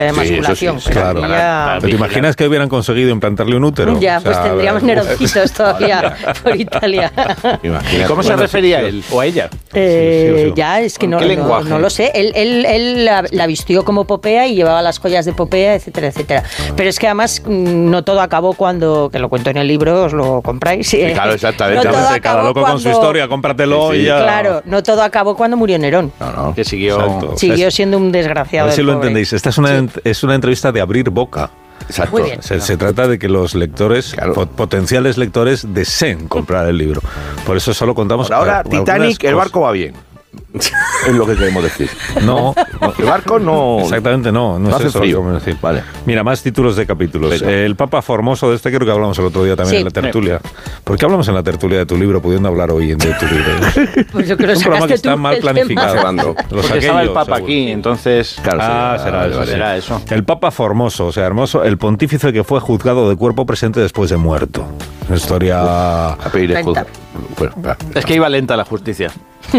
de masculación. Sí, claro. ¿Pero te imaginas que hubieran conseguido implantarle un útero? Ya, pues tendríamos neroncitos todavía por Italia. ¿Y cómo se refería a él o a ella? Ya, es que no lo sé. Él la vistió como Popea y llevaba las joyas de Popea, etcétera, etcétera. Pero es que además no todo acabó cuando, que lo cuento en el libro, os lo compráis. Sí, claro, exactamente. Cada loco con su historia, cómpratelo y ya. Claro, no todo acabó cuando murió Nerón. No. Que siguió siendo un desgraciado. A ver si lo entendéis. Esta es una entrevista de abrir boca. Exacto. Muy bien. Se trata de que los lectores, potenciales lectores, deseen comprar el libro. Por eso solo contamos... Ahora, Titanic, el barco va bien. Es lo que queremos decir. No, el barco no... Exactamente, no es eso lo que queremos decir. Vale. Mira, más títulos de capítulos. El Papa Formoso, de este creo que hablamos el otro día también en la tertulia. ¿Por qué hablamos en la tertulia de tu libro, pudiendo hablar hoy de tu libro? Pues yo creo que es un programa que está mal planificado. Porque estaba el Papa aquí, entonces... Claro, será eso. El Papa Formoso, o sea, hermoso, el pontífice que fue juzgado de cuerpo presente después de muerto. Una historia... Es que iba lenta la justicia.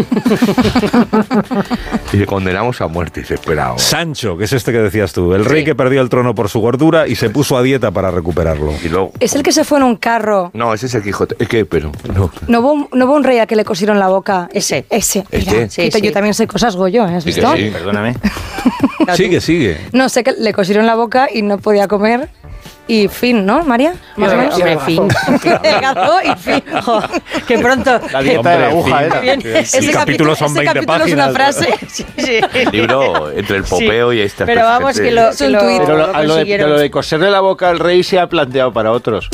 Y le condenamos a muerte y se esperaba. Sancho, que es este que decías tú, el rey que perdió el trono por su gordura y se puso a dieta para recuperarlo. Y luego... Es el que se fue en un carro. No, ese es el Quijote. Es que, pero... No hubo un rey a que le cosieron la boca. Ese. Mira, sí. Yo también sé cosas, Goyo, ¿has visto? Sí, perdóname. Sigue. No, sé que le cosieron la boca y no podía comer. Y fin, ¿no, María? Más o menos. Fin. Gato y fin. Qué pronto. La dieta de la aguja era. Ese capítulo son 20 páginas. Es una frase. Sí. El libro entre el popeo y esta. Pero vamos, que lo Pero lo de coserle la boca al rey se ha planteado para otros.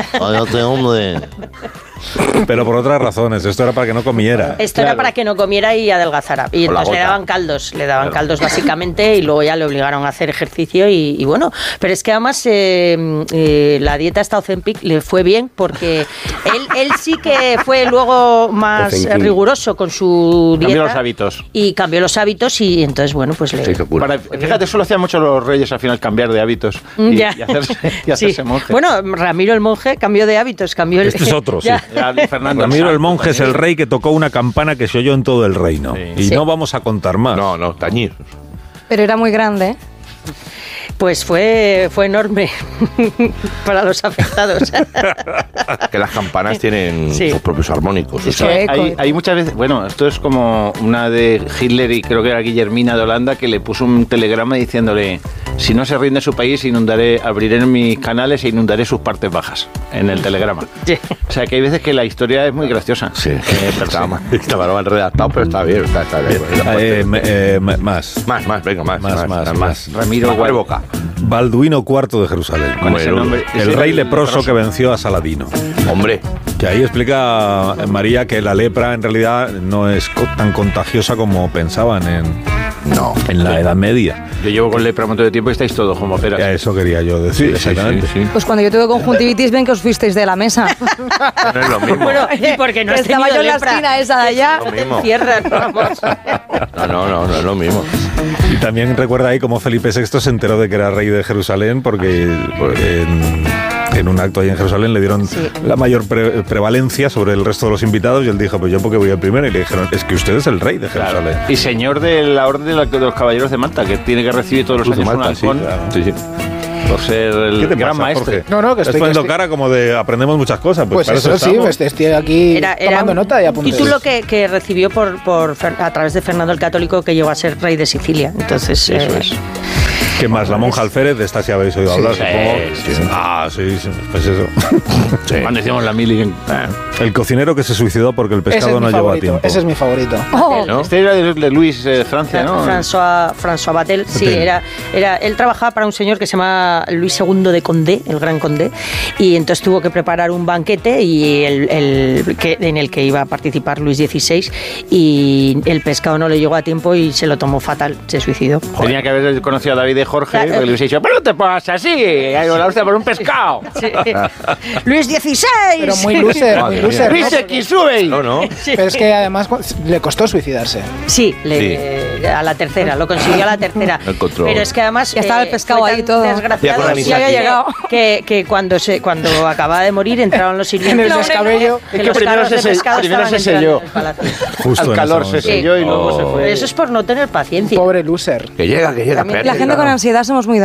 Pero por otras razones, esto era para que no comiera. Esto era para que no comiera y adelgazara. Y entonces le daban caldos básicamente y luego ya le obligaron a hacer ejercicio y bueno. Pero es que además la dieta esta Ozempic le fue bien porque él sí que fue luego más riguroso con su dieta. Cambió los hábitos. Y cambió los hábitos y entonces, bueno, pues le... Fíjate, eso lo hacían mucho los reyes al final, cambiar de hábitos y hacerse monje. Bueno, Ramiro el monje cambió de hábitos, Este es otro, sí. Ramiro el monje es el rey que tocó una campana que se oyó en todo el reino. Y no vamos a contar más. No, tañir. Pero era muy grande, ¿eh? Pues fue enorme para los afectados. Que las campanas tienen sus propios armónicos. Es que hay muchas veces... Bueno, esto es como una de Hitler y creo que era Guillermina de Holanda que le puso un telegrama diciéndole: si no se rinde su país, abriré mis canales e inundaré sus partes bajas. En el telegrama. Sí. O sea, que hay veces que la historia es muy graciosa. Sí. Estaba mal redactado, pero está bien. Más. Ramiro Boca. Balduino IV de Jerusalén. El rey leproso que venció a Saladino. Hombre. Que ahí explica María que la lepra en realidad no es tan contagiosa como pensaban en la Edad Media. Yo llevo con lepra un montón de tiempo y estáis todos como peras. Eso quería yo decir, exactamente. Sí. Pues cuando yo tuve conjuntivitis, ven que os fuisteis de la mesa. No es lo mismo. Bueno, y porque no estaba yo en la esquina esa de allá. No es lo mismo. Vamos. No es lo mismo. Y también recuerda ahí cómo Felipe VI se enteró de que era rey de Jerusalén porque en un acto ahí en Jerusalén le dieron la mayor prevalencia sobre el resto de los invitados y él dijo, pues yo porque voy al primero, y le dijeron, es que usted es el rey de Jerusalén. Claro. Y señor de la orden de los caballeros de Malta, que tiene que recibir todos los años un halcón. Sí. Por ser el gran maestro. No, que estoy poniendo cara como de aprendemos muchas cosas. Pues eso sí, estoy aquí tomando nota y apuntando. Título que recibió a través de Fernando el Católico, que llegó a ser rey de Sicilia. Entonces, eso es. ¿Qué más? La monja alférez, de esta sí habéis oído hablar, supongo. Sí, pues eso. Cuando decíamos la mili. El cocinero que se suicidó porque el pescado no llegó a tiempo. Ese es mi favorito. ¿No? Este era de Luis Francia, ¿no? François Batel, sí, él trabajaba para un señor que se llama Luis II de Condé, el Gran Condé, y entonces tuvo que preparar un banquete en el que iba a participar Luis XVI, y el pescado no le llegó a tiempo y se lo tomó fatal, se suicidó. Tenía que haber conocido a David de Jorge, porque le hubiese dicho, pero no te pasa así, la hostia por un pescado. Sí. Luis XVI. Pero muy loser. Luis X, sube. No. Sí. Pero es que además le costó suicidarse. Sí, a la tercera, lo consiguió a la tercera. Pero es que además ya estaba el pescado ahí todo. Desgraciado, había llegado. Que cuando acababa de morir entraron los sirvientes. En el descabello. Es que primero se selló. Justo al calor se selló y luego se fue. Eso es por no tener paciencia. Pobre loser. Que llega. La gente con ansiedad somos muy